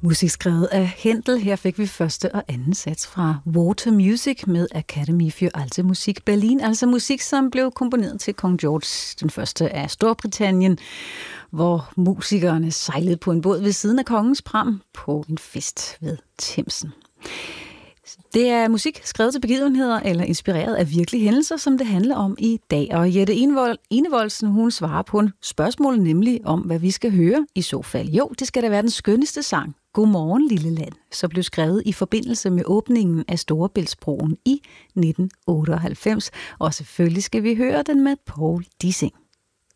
Musik skrevet af Händel. Her fik vi første og anden sats fra Water Music med Akademie für Alte Musik Berlin, altså musik, som blev komponeret til kong George den første af Storbritannien, hvor musikerne sejlede på en båd ved siden af kongens pram på en fest ved Themsen. Det er musik skrevet til begivenheder eller inspireret af virkelige hændelser, som det handler om i dag. Og Jette Enevoldsen, hun svarer på en spørgsmål, nemlig om, hvad vi skal høre i så fald. Jo, det skal da være den skønneste sang, Godmorgen Lille Land, som blev skrevet i forbindelse med åbningen af Storebæltsbroen i 1998. Og selvfølgelig skal vi høre den med Poul Dissing.